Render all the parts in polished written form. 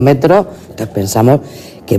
metros. Entonces pensamos que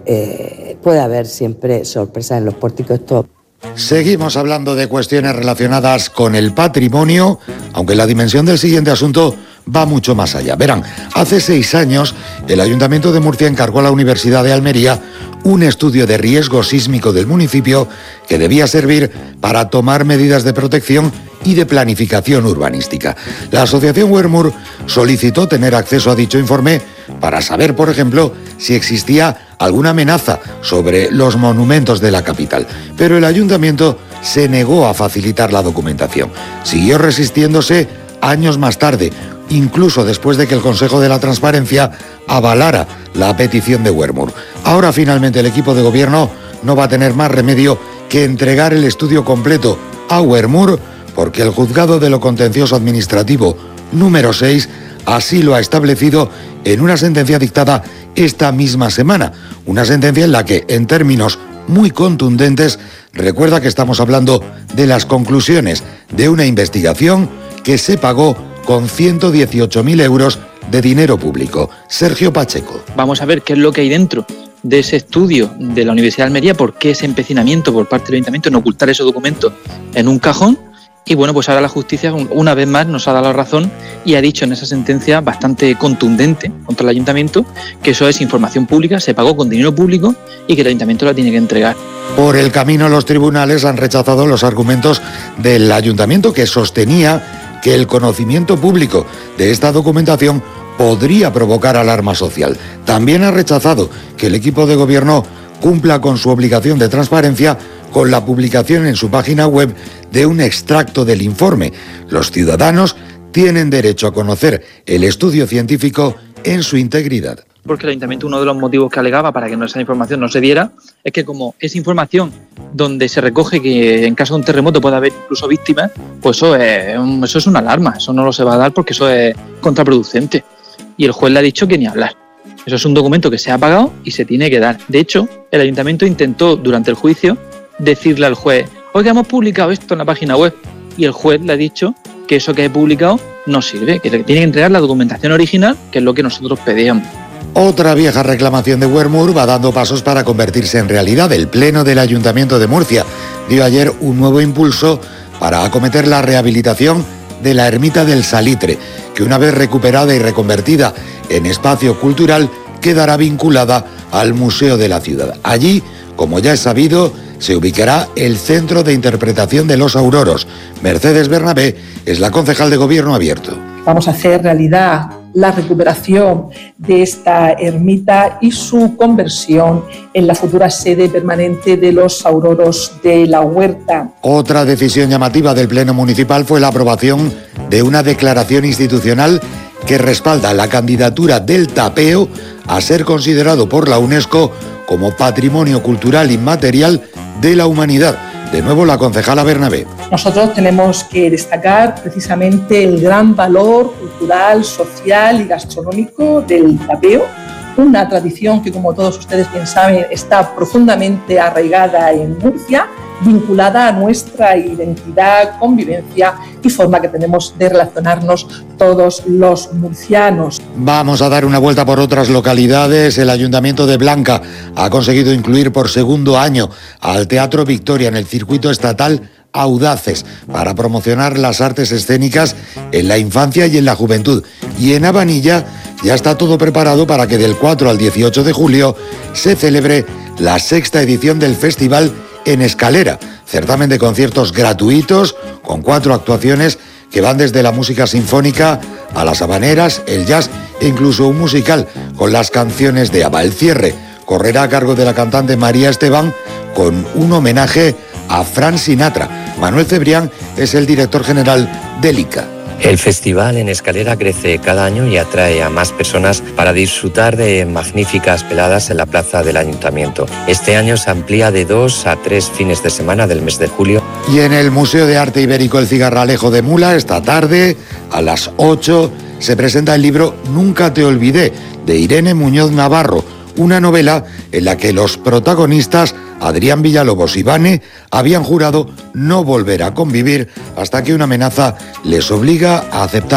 puede haber siempre sorpresas en los pórticos. Seguimos hablando de cuestiones relacionadas con el patrimonio, aunque la dimensión del siguiente asunto va mucho más allá. Verán, hace 6 años el Ayuntamiento de Murcia encargó a la Universidad de Almería un estudio de riesgo sísmico del municipio que debía servir para tomar medidas de protección y de planificación urbanística. La asociación Wermur solicitó tener acceso a dicho informe para saber, por ejemplo, si existía alguna amenaza sobre los monumentos de la capital. Pero el ayuntamiento se negó a facilitar la documentación. Siguió resistiéndose años más tarde, incluso después de que el Consejo de la Transparencia avalara la petición de Wermur. Ahora finalmente el equipo de gobierno no va a tener más remedio que entregar el estudio completo a Wermur, porque el Juzgado de lo Contencioso Administrativo número 6 así lo ha establecido en una sentencia dictada esta misma semana. Una sentencia en la que, en términos muy contundentes, recuerda que estamos hablando de las conclusiones de una investigación que se pagó con 118.000 euros de dinero público. Sergio Pacheco. Vamos a ver qué es lo que hay dentro de ese estudio de la Universidad de Almería, por qué ese empecinamiento por parte del Ayuntamiento en ocultar esos documentos en un cajón. Y bueno, pues ahora la justicia una vez más nos ha dado la razón y ha dicho en esa sentencia bastante contundente contra el Ayuntamiento que eso es información pública, se pagó con dinero público y que el Ayuntamiento la tiene que entregar. Por el camino, los tribunales han rechazado los argumentos del Ayuntamiento, que sostenía que el conocimiento público de esta documentación podría provocar alarma social. También ha rechazado que el equipo de gobierno cumpla con su obligación de transparencia con la publicación en su página web de un extracto del informe. Los ciudadanos tienen derecho a conocer el estudio científico en su integridad. Porque el Ayuntamiento, uno de los motivos que alegaba para que esa información no se diera, es que como es información donde se recoge que en caso de un terremoto puede haber incluso víctimas, pues eso es una alarma, eso no lo se va a dar porque eso es contraproducente. Y el juez le ha dicho que ni hablar. Eso es un documento que se ha pagado y se tiene que dar. De hecho, el Ayuntamiento intentó durante el juicio decirle al juez: oiga, hemos publicado esto en la página web, y el juez le ha dicho que eso que he publicado no sirve, que le tiene que entregar la documentación original, que es lo que nosotros pedíamos. Otra vieja reclamación de Wermur va dando pasos para convertirse en realidad. El Pleno del Ayuntamiento de Murcia dio ayer un nuevo impulso para acometer la rehabilitación de la Ermita del Salitre, que una vez recuperada y reconvertida en espacio cultural, quedará vinculada al Museo de la Ciudad. Allí, como ya es sabido, se ubicará el Centro de Interpretación de los Auroros. Mercedes Bernabé es la concejal de Gobierno Abierto. Vamos a hacer realidad la recuperación de esta ermita y su conversión en la futura sede permanente de los Auroros de la Huerta. Otra decisión llamativa del Pleno Municipal fue la aprobación de una declaración institucional que respalda la candidatura del Tapeo a ser considerado por la UNESCO como Patrimonio Cultural Inmaterial de la Humanidad. De nuevo, la concejala Bernabé. Nosotros tenemos que destacar precisamente el gran valor cultural, social y gastronómico del tapeo, una tradición que, como todos ustedes bien saben, está profundamente arraigada en Murcia, vinculada a nuestra identidad, convivencia y forma que tenemos de relacionarnos todos los murcianos. Vamos a dar una vuelta por otras localidades. El Ayuntamiento de Blanca ha conseguido incluir por segundo año al Teatro Victoria en el circuito estatal Audaces para promocionar las artes escénicas en la infancia y en la juventud. Y en Abanilla ya está todo preparado para que del 4 al 18 de julio se celebre la 6ª edición del festival En Escalera, certamen de conciertos gratuitos con 4 actuaciones que van desde la música sinfónica a las habaneras, el jazz e incluso un musical con las canciones de ABBA. El cierre correrá a cargo de la cantante María Esteban con un homenaje a Frank Sinatra. Manuel Cebrián es el director general del ICA. El festival En Escalera crece cada año y atrae a más personas para disfrutar de magníficas veladas en la plaza del Ayuntamiento. Este año se amplía de 2 a 3 fines de semana del mes de julio. Y en el Museo de Arte Ibérico El Cigarralejo de Mula, esta tarde, a las 8, se presenta el libro Nunca te olvidé, de Irene Muñoz Navarro, una novela en la que los protagonistas, Adrián Villalobos y Vane, habían jurado no volver a convivir hasta que una amenaza les obliga a aceptar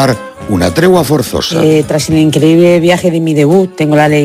una tregua forzosa. Tras el increíble viaje de mi debut, tengo la